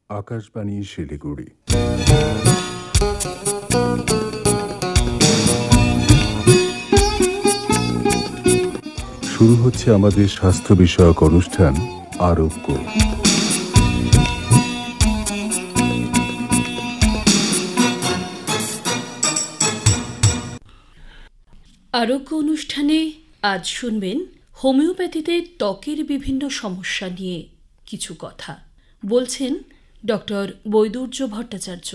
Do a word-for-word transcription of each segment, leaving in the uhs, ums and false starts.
আকাশবাণী শিলিগুড়ি। শুরু হচ্ছে আমাদের স্বাস্থ্য বিষয়ক অনুষ্ঠান আরোগ্য। আরোগ্য অনুষ্ঠানে আজ শুনবেন হোমিওপ্যাথিতে ত্বকের বিভিন্ন সমস্যা নিয়ে কিছু কথা বলছেন ডক্টর বৈদুর্য ভট্টাচার্য।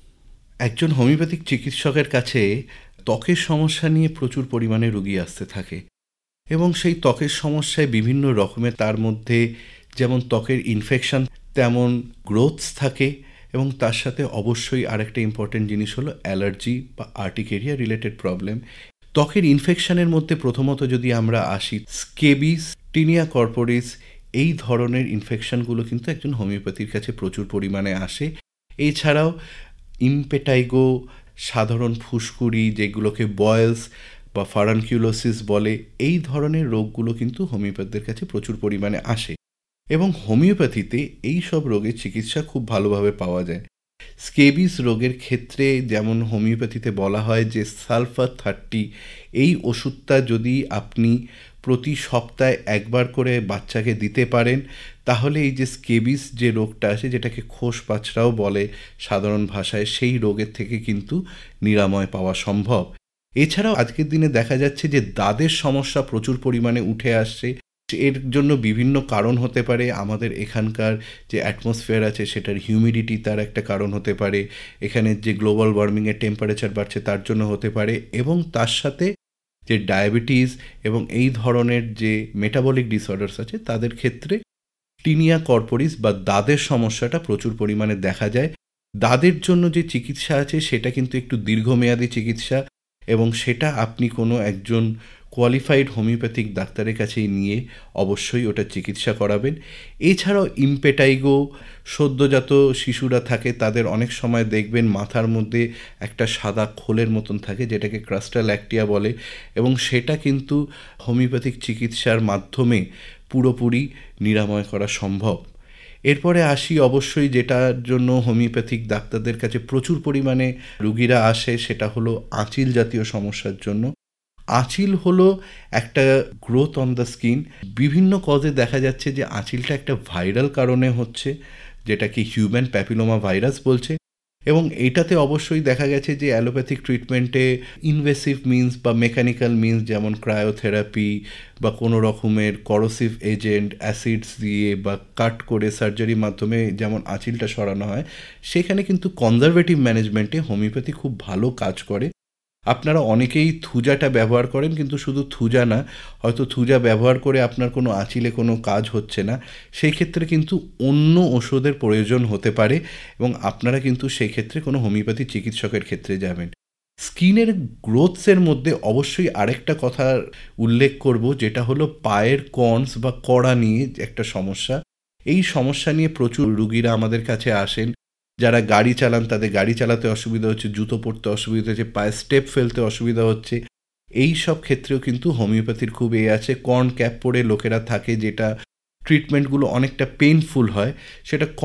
একজন হোমিওপ্যাথিক চিকিৎসকের কাছে ত্বকের সমস্যা নিয়ে প্রচুর পরিমাণে রোগী আসতে থাকে এবং সেই ত্বকের সমস্যায় বিভিন্ন রকমের, তার মধ্যে যেমন ত্বকের ইনফেকশন তেমন গ্রোথস থাকে এবং তার সাথে অবশ্যই আরেকটা ইম্পর্টেন্ট জিনিস হলো অ্যালার্জি বা আর্টিকেরিয়া রিলেটেড প্রবলেম। ত্বকের ইনফেকশনের মধ্যে প্রথমত যদি আমরা আসি, স্কেবিস, টিনিয়া কর্পোরিস, এই ধরনের ইনফেকশনগুলো কিন্তু একজন হোমিওপ্যাথির কাছে প্রচুর পরিমাণে আসে। এছাড়াও ইমপেটাইগো, সাধারণ ফুসকুড়ি, যেগুলোকে বয়েলস বা ফারানকিউলোসিস বলে, এই ধরনের রোগগুলো কিন্তু হোমিওপ্যাথদের কাছে প্রচুর পরিমাণে আসে এবং হোমিওপ্যাথিতে এই সব রোগের চিকিৎসা খুব ভালোভাবে পাওয়া যায়। স্কেবিস রোগের ক্ষেত্রে যেমন হোমিওপ্যাথিতে বলা হয় যে সালফার থার্টি, এই ওষুধটা যদি আপনি প্রতি সপ্তাহে একবার করে বাচ্চাকে দিতে পারেন, তাহলে এই যে স্কেবিস যে রোগটা আছে, যেটাকে খোস পাচড়াও বলে সাধারণ ভাষায়, সেই রোগের থেকে কিন্তু নিরাময় পাওয়া সম্ভব। এছাড়াও আজকের দিনে দেখা যাচ্ছে যে দাঁতের সমস্যা প্রচুর পরিমাণে উঠে আসছে। এর জন্য বিভিন্ন কারণ হতে পারে। আমাদের এখানকার যে অ্যাটমসফিয়ার আছে সেটার হিউমিডিটি তার একটা কারণ হতে পারে, এখানে যে গ্লোবাল ওয়ার্মিংয়ের টেম্পারেচার বাড়ছে তার জন্য হতে পারে, এবং তার সাথে যে ডায়াবেটিস এবং এই ধরনের যে মেটাবলিক ডিসঅর্ডার্স আছে তাদের ক্ষেত্রে টিনিয়া কর্পোরিস বা দাঁতের সমস্যাটা প্রচুর পরিমাণে দেখা যায়। দাঁতের জন্য যে চিকিৎসা আছে সেটা কিন্তু একটু দীর্ঘমেয়াদী চিকিৎসা এবং সেটা আপনি কোনো একজন কোয়ালিফাইড হোমিওপ্যাথিক ডাক্তারের কাছেই নিয়ে অবশ্যই ওটা চিকিৎসা করাবেন। এছাড়াও ইমপেটাইগো, সদ্যজাত শিশুরা থাকে, তাদের অনেক সময় দেখবেন মাথার মধ্যে একটা সাদা খোলের মতন থাকে, যেটাকে ক্রাস্টাল অ্যাক্টিয়া বলে, এবং সেটা কিন্তু হোমিওপ্যাথিক চিকিৎসার মাধ্যমে পুরোপুরি নিরাময় করা সম্ভব। এরপরে আসি অবশ্যই যেটার জন্য হোমিওপ্যাথিক ডাক্তারদের কাছে প্রচুর পরিমাণে রুগীরা আসে, সেটা হলো আঁচিল জাতীয় সমস্যার জন্য। আঁচিল হলো একটা গ্রোথ অন দ্য স্কিন। বিভিন্ন কজে দেখা যাচ্ছে যে আঁচিলটা একটা ভাইরাল কারণে হচ্ছে, যেটাকে হিউম্যান প্যাপিলোমা ভাইরাস বলছে, এবং এটাতে অবশ্যই দেখা গেছে যে অ্যালোপ্যাথিক ট্রিটমেন্টে ইনভেসিভ মিনস বা মেকানিক্যাল মিনস যেমন ক্রায়োথেরাপি বা কোনো রকমের করোসিভ এজেন্ট, অ্যাসিডস দিয়ে বা কাট করে সার্জারির মাধ্যমে যেমন আঁচিলটা সরানো হয়, সেখানে কিন্তু কনজারভেটিভ ম্যানেজমেন্টে হোমিওপ্যাথি খুব ভালো কাজ করে। আপনারা অনেকেই থুজাটা ব্যবহার করেন, কিন্তু শুধু থুজা না, হয়তো থুজা ব্যবহার করে আপনার কোনো আঁচিলে কোনো কাজ হচ্ছে না, সেই ক্ষেত্রে কিন্তু অন্য ওষুধের প্রয়োজন হতে পারে এবং আপনারা কিন্তু সেই ক্ষেত্রে কোনো হোমিওপ্যাথি চিকিৎসকের ক্ষেত্রে যাবেন। স্কিনের গ্রোথসের মধ্যে অবশ্যই আরেকটা কথা উল্লেখ করব, যেটা হলো পায়ের কর্নস বা কড়া নিয়ে একটা সমস্যা। এই সমস্যা নিয়ে প্রচুর রুগীরা আমাদের কাছে আসেন। যারা গাড়ি চালান তাদের গাড়ি চালাতে অসুবিধা হচ্ছে, জুতো পরতে অসুবিধা হচ্ছে, পায়ে স্টেপ ফেলতে অসুবিধা হচ্ছে, এই সব ক্ষেত্রেও কিন্তু হোমিওপ্যাথির খুব এ আছে। কর্ন ক্যাপ পরে লোকেরা থাকে, যেটা ট্রিটমেন্টগুলো অনেকটা পেইনফুল হয়, সেটা